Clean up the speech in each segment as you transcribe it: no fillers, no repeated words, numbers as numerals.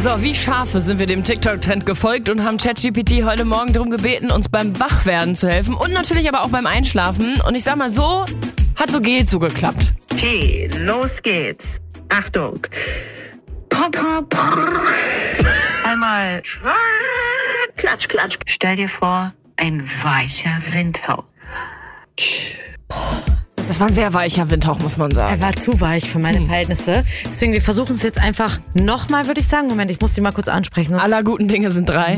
So, wie Schafe sind wir dem TikTok-Trend gefolgt und haben ChatGPT heute Morgen darum gebeten, uns beim Wachwerden zu helfen und natürlich aber auch beim Einschlafen. Und ich sag mal so, hat so geht so geklappt. Okay, los geht's. Achtung. Einmal klatsch, klatsch. Stell dir vor, ein weicher Windhauch. Das war ein sehr weicher Windhauch, muss man sagen. Er war zu weich für meine Verhältnisse. Deswegen, wir versuchen es jetzt einfach nochmal, würde ich sagen. Moment, ich muss die mal kurz ansprechen. Aller guten Dinge sind drei.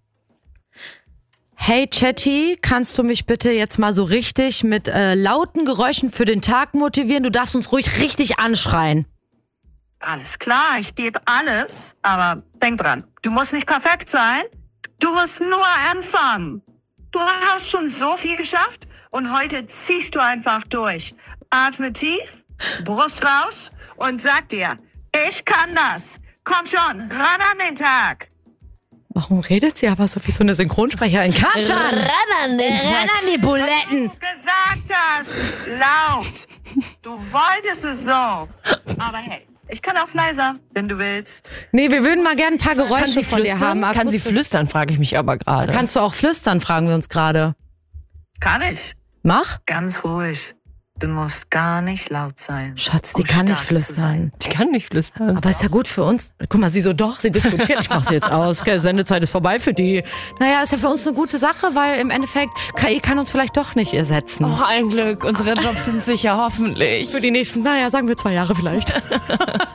Hey Chatty, kannst du mich bitte jetzt mal so richtig mit lauten Geräuschen für den Tag motivieren? Du darfst uns ruhig richtig anschreien. Alles klar, ich gebe alles, aber denk dran, du musst nicht perfekt sein. Du musst nur anfangen. Du hast schon so viel geschafft und heute ziehst du einfach durch. Atme tief, Brust raus und sag dir, ich kann das. Komm schon, ran an den Tag. Warum redet sie aber so wie so eine Synchronsprecherin? Komm schon, ran an die Buletten. Du gesagt hast, laut. Du wolltest es so. Aber hey, ich kann auch leiser, wenn du willst. Nee, wir würden mal gerne ein paar Geräusche von dir haben. Kann sie flüstern, frage ich mich aber gerade. Kannst du auch flüstern, fragen wir uns gerade. Kann ich. Mach. Ganz ruhig. Du musst gar nicht laut sein. Schatz, die um kann nicht stark zu flüstern. sein. Die kann nicht flüstern. Aber ist ja gut für uns. Guck mal, sie so, doch, sie diskutiert. Ich mach sie jetzt aus. Okay, Sendezeit ist vorbei für die. Naja, ist ja für uns eine gute Sache, weil im Endeffekt, KI kann uns vielleicht doch nicht ersetzen. Oh, ein Glück. Unsere Jobs sind sicher, hoffentlich. Für die nächsten, naja, sagen wir 2 Jahre vielleicht.